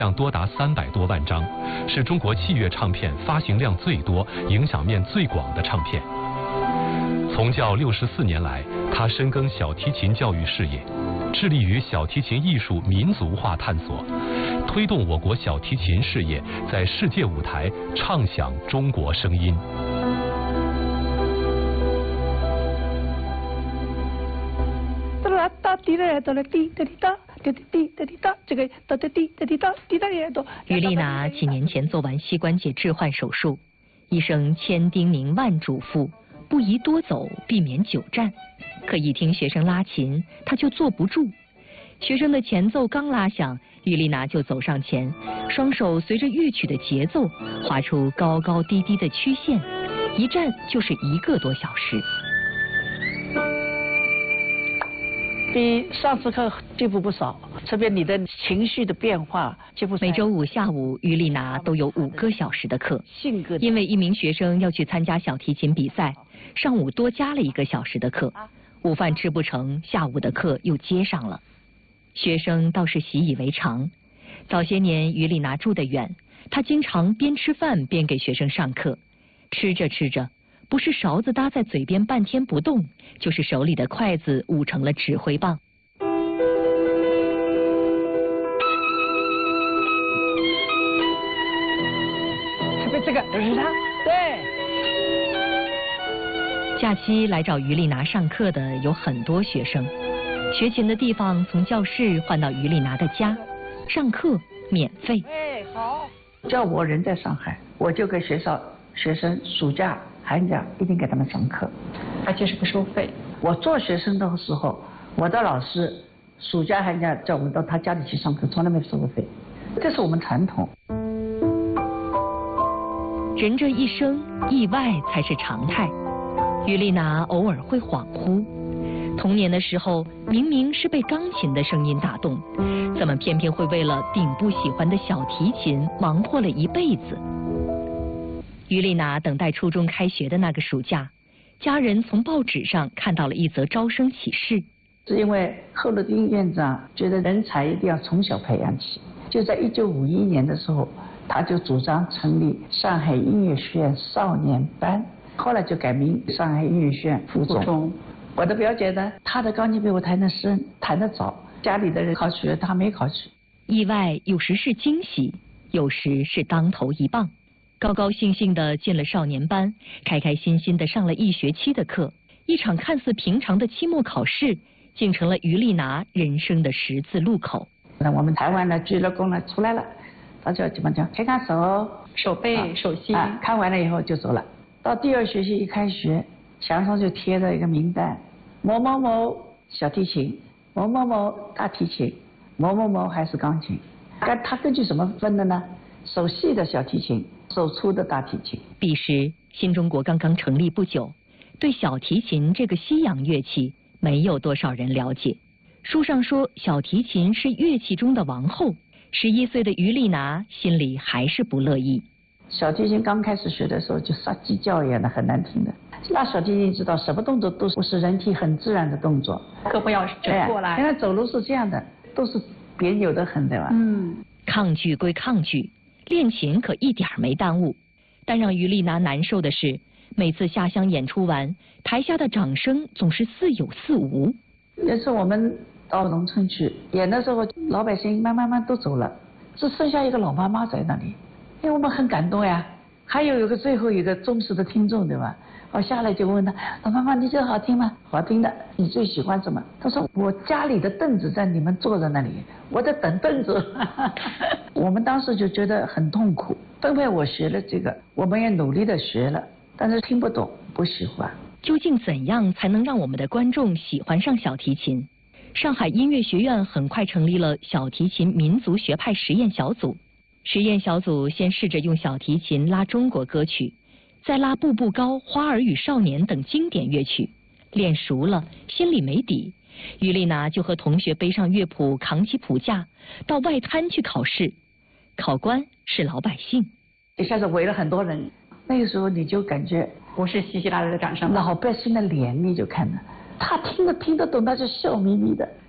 量多达300多万张，是中国器乐唱片发行量最多、影响面最广的唱片。从教64年来，他深耕小提琴教育事业，致力于小提琴艺术民族化探索，推动我国小提琴事业在世界舞台唱响中国声音。 于丽娜几年前做完膝关节置换手术，医生千叮咛万嘱咐，不宜多走，避免久站。可一听学生拉琴，她就坐不住。学生的前奏刚拉响，于丽娜就走上前，双手随着乐曲的节奏画出高高低低的曲线，一站就是1个多小时。 比上次课进步不少，特别你的情绪的变化进步。 每周5下午，于丽娜都有5个小时的课。因为一名学生要去参加小提琴比赛，上午多加了1个小时的课。午饭吃不成，下午的课又接上了。学生倒是习以为常。早些年，于丽娜住得远，她经常边吃饭边给学生上课。吃着吃着，不是勺子搭在嘴边半天不动，就是手里的筷子捂成了指挥棒。 这个是他，对。 假期来找于丽娜上课的有很多学生，学琴的地方从教室换到于丽娜的家，上课免费。 哎，好。 叫我人在上海，我就给学生暑假寒假一定给他们上课， 而且是不收费。 我做学生的时候，我的老师暑假寒假叫我们到他家里去上课，从来没收过费，这是我们传统。 人这一生，意外才是常态。于丽娜偶尔会恍惚，童年的时候明明是被钢琴的声音打动，怎么偏偏会为了顶不喜欢的小提琴忙活了一辈子？于丽娜等待初中开学的那个暑假，家人从报纸上看到了一则招生启事。 是因为贺鲁丁院长觉得人才一定要从小培养起，就在1951年的时候，他就主张成立上海音乐学院少年班，后来就改名上海音乐学院附中。我的表姐呢，她的钢琴比我弹得深，弹得早，家里的人考取了，她没考取。 意外有时是惊喜，有时是当头一棒。高高兴兴地进了少年班，开开心心地上了1学期的课，一场看似平常的期末考试，竟成了于丽娜人生的十字路口。 那我们弹完了，鞠了躬了，出来了，大家怎么讲？看看手， 手背、手心。 看完了以后就走了。到第2学期一开学，墙上就贴着一个名单：某某某小提琴，某某某大提琴，某某某还是钢琴。他根据什么分的呢？手细的小提琴，手粗的大提琴。 彼时新中国刚刚成立不久，对小提琴这个西洋乐器没有多少人了解。书上说小提琴是乐器中的王后，11岁的于丽娜心里还是不乐意。 小提琴刚开始学的时候就杀鸡叫一样的，很难听的。那小提琴知道什么动作都是人体很自然的动作， 胳膊要折过来。 现在走路是这样的，都是别扭的很，对吧？ 抗拒归抗拒，练琴可一点没耽误。但让于丽娜难受的是，每次下乡演出完，台下的掌声总是似有似无。 也是我们到农村去演的时候，老百姓慢慢都走了，只剩下一个老妈妈在那里，因为我们很感动呀。还有最后一个忠实的听众，对吧？我下来就问他：老妈妈，你这好听吗？好听的。你最喜欢什么？他说：我家里的凳子在你们坐在那里，我在等凳子。我们当时就觉得很痛苦。分配我学了这个，我们也努力的学了，但是听不懂，不喜欢。 究竟怎样才能让我们的观众喜欢上小提琴？上海音乐学院很快成立了小提琴民族学派实验小组。实验小组先试着用小提琴拉中国歌曲，再拉《步步高》《花儿与少年》等经典乐曲，练熟了，心里没底，于丽娜就和同学背上乐谱，扛起谱架，到外滩去考试。考官是老百姓， 一下子围了很多人。那个时候你就感觉不是稀稀拉拉的掌声， 老百姓的脸你就看着，他听得懂，他就笑眯眯的。